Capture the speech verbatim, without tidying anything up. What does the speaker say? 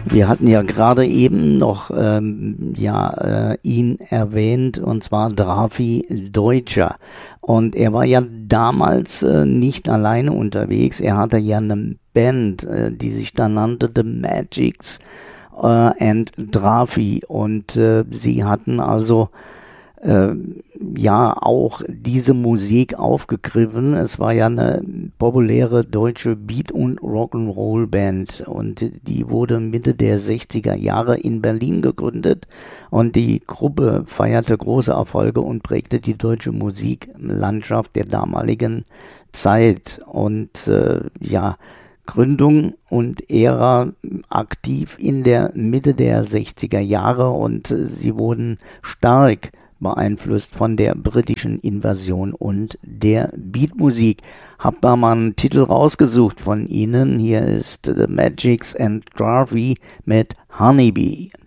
Wir hatten ja gerade eben noch ähm, ja äh, ihn erwähnt, und zwar Drafi Deutscher. Und er war ja damals äh, nicht alleine unterwegs. Er hatte ja eine Band, äh, die sich da nannte The Magics äh, and Drafi. Und äh, sie hatten also äh, ja auch diese Musik aufgegriffen. Es war ja eine populäre deutsche Beat- und Rock'n'Roll-Band und die wurde Mitte der sechziger Jahre in Berlin gegründet und die Gruppe feierte große Erfolge und prägte die deutsche Musiklandschaft der damaligen Zeit. Und äh, ja, Gründung und Ära aktiv in der Mitte der sechziger Jahre und äh, sie wurden stark beeinflusst von der britischen Invasion und der Beatmusik. Hab da mal einen Titel rausgesucht von ihnen. Hier ist The Magics and Drafi mit Honeybee.